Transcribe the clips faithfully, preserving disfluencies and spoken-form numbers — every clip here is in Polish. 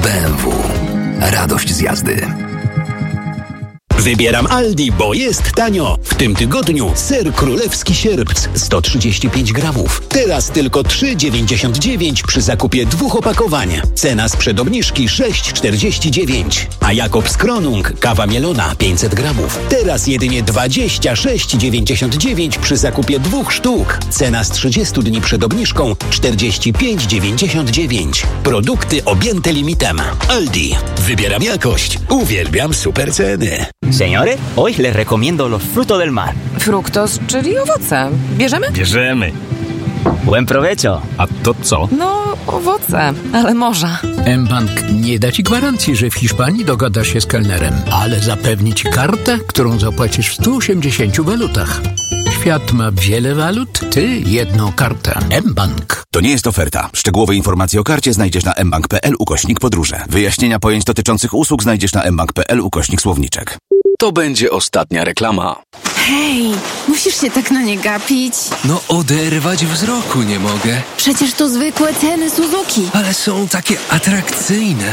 B M W. Radość z jazdy. Wybieram Aldi, bo jest tanio. W tym tygodniu ser królewski sierpc sto trzydzieści pięć gramów. Teraz tylko trzy dziewięćdziesiąt dziewięć przy zakupie dwóch opakowań. Cena sprzed obniżki sześć czterdzieści dziewięć. A Jakobs Kronung kawa mielona pięćset gramów. Teraz jedynie dwadzieścia sześć dziewięćdziesiąt dziewięć przy zakupie dwóch sztuk. Cena z trzydziestu dni przed obniżką czterdzieści pięć dziewięćdziesiąt dziewięć. Produkty objęte limitem. Aldi. Wybieram jakość. Uwielbiam super ceny. Señores, hoy les recomiendo los frutos del mar. Fruktos, czyli owoce. Bierzemy? Bierzemy. Buen provecho. A to co? No, owoce, ale morza. mBank nie da ci gwarancji, że w Hiszpanii dogadasz się z kelnerem, ale zapewni ci kartę, którą zapłacisz w stu osiemdziesięciu walutach. Świat ma wiele walut, ty jedną kartę. mBank. To nie jest oferta. Szczegółowe informacje o karcie znajdziesz na mbank.pl ukośnik podróże. Wyjaśnienia pojęć dotyczących usług znajdziesz na mbank.pl ukośnik słowniczek. To będzie ostatnia reklama. Hej, musisz się tak na nie gapić. No oderwać wzroku nie mogę. Przecież to zwykłe ceny Suzuki. Ale są takie atrakcyjne.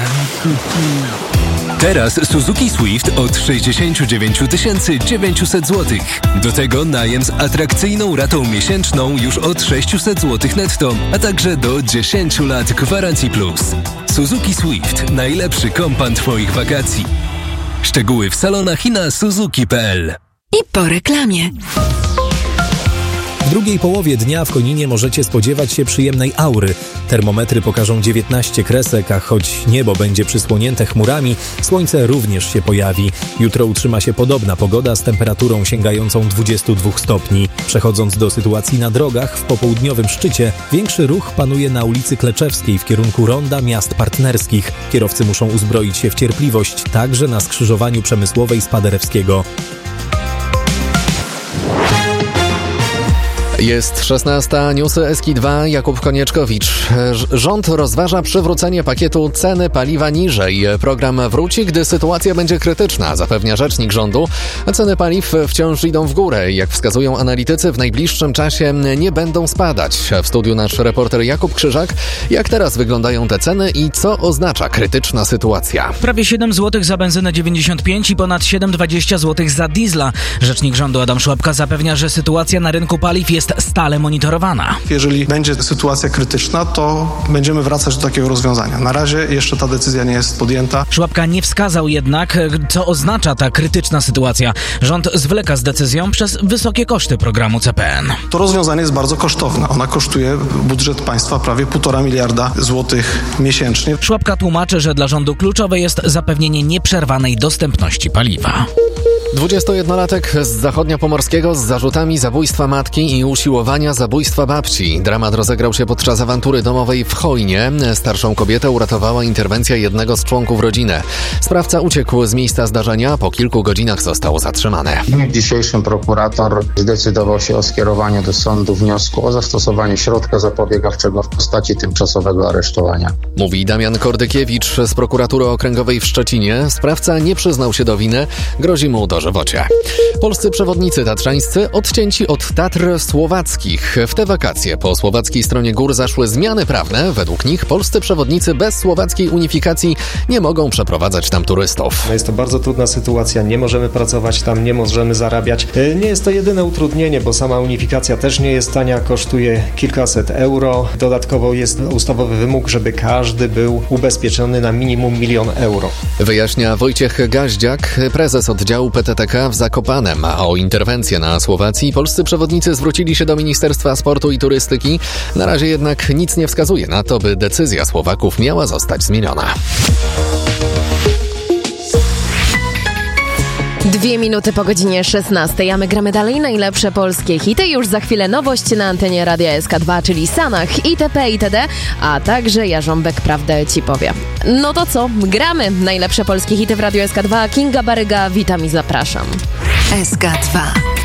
Teraz Suzuki Swift od sześćdziesiąt dziewięć tysięcy dziewięćset złotych. Do tego najem z atrakcyjną ratą miesięczną już od sześćset złotych netto, a także do dziesięciu lat gwarancji plus. Suzuki Swift. Najlepszy kompan twoich wakacji. Szczegóły w salonach i na suzuki kropka p l. I po reklamie. W drugiej połowie dnia w Koninie możecie spodziewać się przyjemnej aury. Termometry pokażą dziewiętnaście kresek, a choć niebo będzie przysłonięte chmurami, słońce również się pojawi. Jutro utrzyma się podobna pogoda z temperaturą sięgającą dwudziestu dwóch stopni. Przechodząc do sytuacji na drogach, w popołudniowym szczycie większy ruch panuje na ulicy Kleczewskiej w kierunku Ronda Miast Partnerskich. Kierowcy muszą uzbroić się w cierpliwość, także na skrzyżowaniu Przemysłowej z Paderewskiego. Jest szesnasta, newsy S K dwa, Jakub Konieczkowicz. Rząd rozważa przywrócenie pakietu ceny paliwa niżej. Program wróci, gdy sytuacja będzie krytyczna, zapewnia rzecznik rządu. Ceny paliw wciąż idą w górę. Jak wskazują analitycy, w najbliższym czasie nie będą spadać. W studiu nasz reporter Jakub Krzyżak. Jak teraz wyglądają te ceny i co oznacza krytyczna sytuacja? Prawie siedem złotych za benzynę dziewięćdziesiąt pięć i ponad siedem dwadzieścia złotych za diesla. Rzecznik rządu Adam Szłapka zapewnia, że sytuacja na rynku paliw jest stale monitorowana. Jeżeli będzie sytuacja krytyczna, to będziemy wracać do takiego rozwiązania. Na razie jeszcze ta decyzja nie jest podjęta. Szłapka nie wskazał jednak, co oznacza ta krytyczna sytuacja. Rząd zwleka z decyzją przez wysokie koszty programu C P N. To rozwiązanie jest bardzo kosztowne. Ona kosztuje budżet państwa prawie półtora miliarda złotych miesięcznie. Szłapka tłumaczy, że dla rządu kluczowe jest zapewnienie nieprzerwanej dostępności paliwa. dwudziestojednolatek z zachodniopomorskiego z zarzutami zabójstwa matki i usiłowania zabójstwa babci. Dramat rozegrał się podczas awantury domowej w Chojnie. Starszą kobietę uratowała interwencja jednego z członków rodziny. Sprawca uciekł z miejsca zdarzenia, po kilku godzinach został zatrzymany. W dniu dzisiejszym prokurator zdecydował się o skierowaniu do sądu wniosku o zastosowanie środka zapobiegawczego w postaci tymczasowego aresztowania. Mówi Damian Kordykiewicz z prokuratury okręgowej w Szczecinie. Sprawca nie przyznał się do winy, grozi mu dożywocie. Polscy przewodnicy tatrzańscy odcięci od Tatr słowackich. W te wakacje po słowackiej stronie gór zaszły zmiany prawne. Według nich polscy przewodnicy bez słowackiej unifikacji nie mogą przeprowadzać tam turystów. Jest to bardzo trudna sytuacja, nie możemy pracować tam, nie możemy zarabiać. Nie jest to jedyne utrudnienie, bo sama unifikacja też nie jest tania, kosztuje kilkaset euro. Dodatkowo jest ustawowy wymóg, żeby każdy był ubezpieczony na minimum milion euro. Wyjaśnia Wojciech Gaździak, prezes oddziału P T T K w Zakopanem. A o interwencję na Słowacji polscy przewodnicy zwrócili się do Ministerstwa Sportu i Turystyki. Na razie jednak nic nie wskazuje na to, by decyzja Słowaków miała zostać zmieniona. Dwie minuty po godzinie szesnastej, a my gramy dalej najlepsze polskie hity. Już za chwilę nowość na antenie Radia S K dwa, czyli Sanach, itp. itd., a także Jarząbek prawdę ci powie. No to co? Gramy najlepsze polskie hity w Radiu S K dwa. Kinga Baryga, witam i zapraszam. S K dwa.